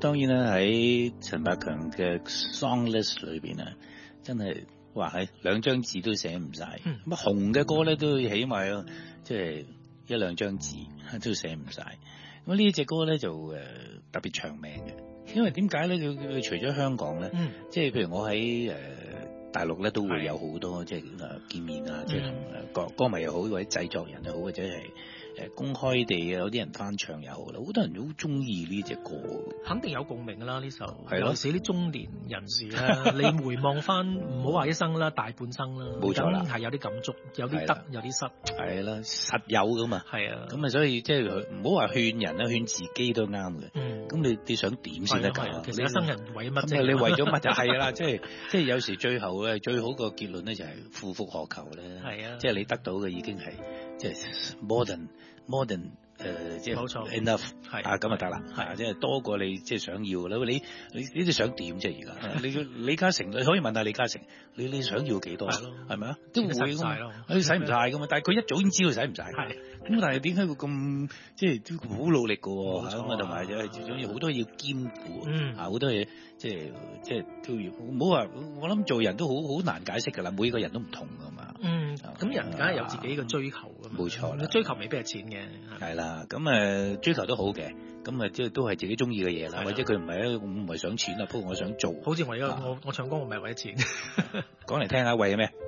當然啦，喺陳百強嘅 song list 裏邊啊，真係話係兩張字都寫唔晒。咁啊紅嘅歌咧都起碼有即係一兩張字都寫唔晒。咁呢隻歌咧就特別長命嘅，因為點解咧？佢除咗香港咧，即係譬如我喺大陸咧都會有好多即係見面啊，即係歌迷又好，或者製作人又好，或者係公開地有啲人翻唱又好啦，好多人都好中意呢隻歌， 肯定有共鳴㗎啦呢首。 係咯， 尤其是啲中年人士啦，你回望翻唔好話一生啦，大半生啦， 冇錯啦， 係有啲感觸，有啲得，有啲失， 係啦，實有噶嘛。係啊，咁啊，所以即係唔好話勸人啦，勸自己都啱嘅。咁你想點先得㗎？ 其實一生人為乜啫？ 你為咗乜就係啦，即係有時最後咧，最好個結論咧就係夫復何求咧。係啊，即係你得到嘅已經係即係 more than 即係冇錯 enough 係啊，咁就得啦，係即係多過你即係想要嘅啦。你哋想點啫？而家你李嘉誠，你可以問下李嘉誠，你想要幾多？係咪啊？都會㗎嘛，你使唔晒㗎嘛？但係佢一早已經知道使唔晒。係咁，但係點解會咁即係都好努力㗎喎？咁啊，同埋就係最重要好多嘢要兼顧，好多嘢即係都要。唔好話我諗做人都好難解釋㗎啦，每個人都唔同㗎嘛。 咁人梗係有自己嘅追求㗎嘛。冇錯啦，追求未必係錢嘅。係啦， 咁追求都好嘅，咁即係都係自己中意嘅嘢啦，或者佢唔係想錢啊，不過我想做。 好似我而家我唱歌我唔係為咗錢， 講嚟聽下為咩？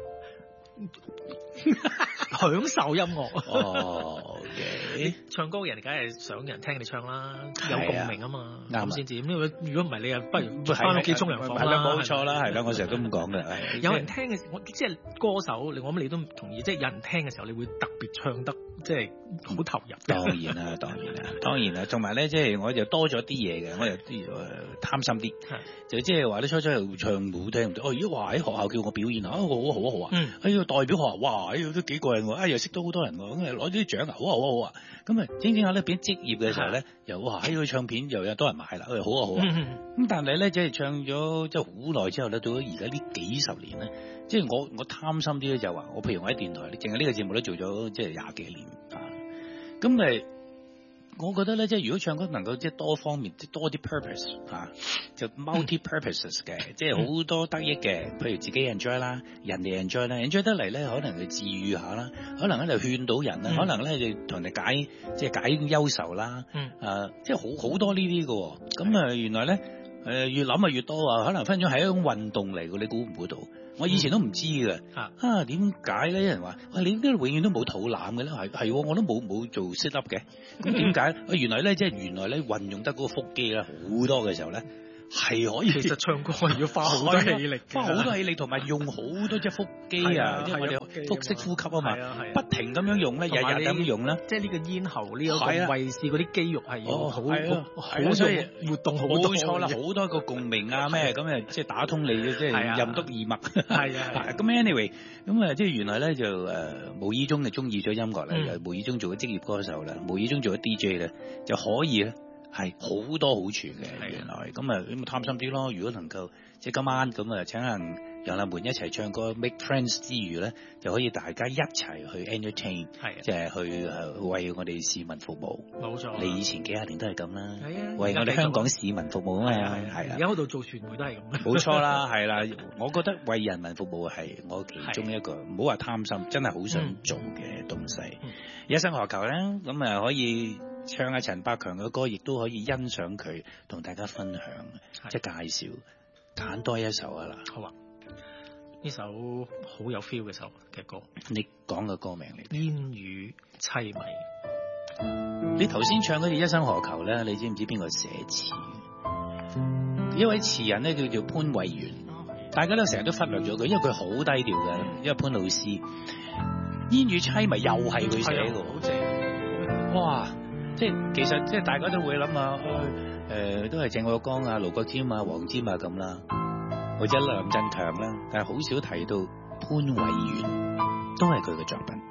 享受音樂。 哦， 唱歌嘅人梗係想人聽你唱啦，有共鳴啊嘛，咁先至。如果唔係你啊，不如翻屋企沖涼房啦。係啦，冇錯啦，係啦，我成日都咁講嘅。 有人聽嘅，我即係歌手，我諗你都同意，即係有人聽嘅時候，你會特別唱得即係好投入。 當然啦，同埋咧，即係我就多咗啲嘢嘅，我又貪心啲，就即係話咧初初又唱冇聽唔到，如果話喺學校叫我表演啊，好啊，要代表學校，哇，都幾過癮喎，又識到好多人喎，咁攞啲獎啊，好啊，咁啊，整下咧變職業嘅時候咧，又哇喺個唱片又有多人買啦，好啊，咁但係咧即係唱咗即係好耐之後咧，到咗而家呢幾十年咧，即係我貪心啲咧就話，我譬如我喺電台，淨係呢個節目都做咗即係廿幾年啊，咁我覺得咧，即係如果唱歌能夠即係多方面，即係多啲 purpose 啊，就 multi purposes 嘅，即係好多得益嘅。譬如自己 enjoy 啦，人哋 enjoy 啦，enjoy 得嚟咧，可能去治愈下啦，可能咧就勸到人啦，可能咧就同人哋解憂愁啦，即係好多呢啲嘅。咁原來咧越諗啊越多啊，可能分咗係一種運動嚟嘅，你估唔估到？我以前都唔知嘅，點解咧？有人話，喂，你都永遠都冇肚腩嘅咧，係，我都冇做 sit up 嘅，咁點解？原來咧，即係原來咧運用得嗰個腹肌咧好多嘅時候咧，係可以。 其實唱歌係要花好多氣力， 花好多氣力，同埋用好多隻腹肌啊，即係我哋腹式呼吸啊嘛，不停咁樣用咧，日日咁用啦。 即係呢個咽喉呢個位置嗰啲肌肉係要好所以活動好多。冇錯啦，好多個共鳴啊咩咁即係打通你嘅即係任督二脈。係咁 anyway，咁即係原來咧就無意中就中意咗音樂啦，又無意中做咗職業歌手啦，無意中做咗 DJ 啦，就可以咧。係好多好處嘅，原來咁貪心啲咯。如果能夠即係今晚咁請人楊立門一齊唱歌 make friends 之餘咧，就可以大家一齊去 entertain，即係去為我哋市民服務。冇錯，你以前幾廿年都係咁啦，為我哋香港市民服務啊嘛，係啦。 而家喺度做傳媒都係咁。 冇錯啦，係啦。我覺得為人民服務係我其中一個，唔好話貪心，真係好想做嘅東西。一生何求咧？咁可以。唱下陳百強嘅歌，亦都可以欣賞佢，同大家分享，即係介紹，揀多一首啊啦。 好啊，呢首好有 feel 嘅首嘅歌， 你講個歌名嚟。 煙雨淒迷。 你頭先唱嗰隻一生何求咧，你知唔知邊個寫詞？一位詞人咧叫做潘偉源，大家都成日都忽略咗佢，因為佢好低調嘅，因為潘老師。煙雨淒迷又係佢寫嘅，好正，哇！即係其實即係大家都會諗啊，都係鄭國江啊、盧國沾啊、黃霑啊咁啦，或者梁振強啦，但係好少提到潘偉源，都係佢嘅作品。